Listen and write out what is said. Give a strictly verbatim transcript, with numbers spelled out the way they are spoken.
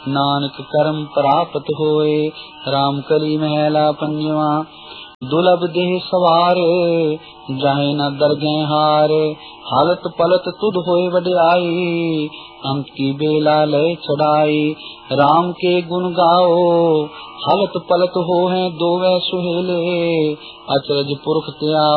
नानक करम प्राप्त होए। राम कली महला पंजवा। दुलभ देह सवारे जाहे न दरगह हारे। हालत पलत तुध होए वड्याई अंत की बेला लय चढ़ाई। राम के गुण गाओ हालत पलत हो है दोवे सुहेले। अचरज पुरख त्या